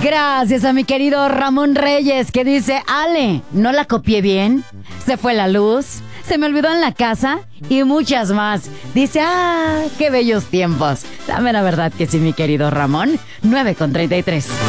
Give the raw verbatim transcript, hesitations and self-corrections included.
Gracias a mi querido Ramón Reyes, que dice: Ale, no la copié bien, se fue la luz, se me olvidó en la casa y muchas más. Dice: ah, qué bellos tiempos. Dame la verdad que sí, mi querido Ramón. nueve con treinta y tres.